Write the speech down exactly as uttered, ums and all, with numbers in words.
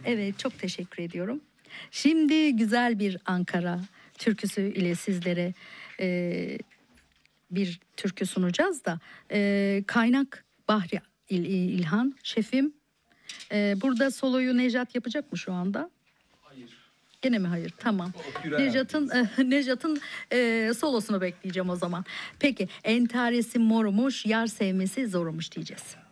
Evet, çok teşekkür ediyorum. Şimdi güzel bir Ankara türküsü ile sizlere e, bir türkü sunacağız da e, kaynak Bahri İl- İlhan şefim. E, burada soloyu Nejat yapacak mı şu anda? Gene mi hayır? Tamam. Nejat'ın e, Nejat'ın e, solosunu bekleyeceğim o zaman. Peki, entaresi morumuş, yar sevmesi zorumuş diyeceğiz.